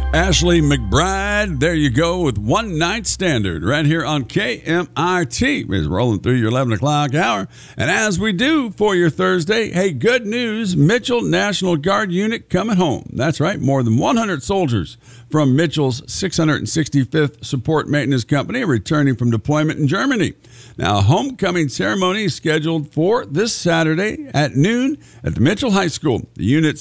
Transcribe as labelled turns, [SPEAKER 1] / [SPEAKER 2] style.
[SPEAKER 1] Ashley McBride, there you go with One Night Standard right here on KMRT. Is rolling through your 11 o'clock hour. And as we do for your Thursday, hey, good news, Mitchell National Guard unit coming home. That's right, more than 100 soldiers from Mitchell's 665th Support Maintenance Company are returning from deployment in Germany. Now, a homecoming ceremony is scheduled for this Saturday at noon at the Mitchell High School. The unit's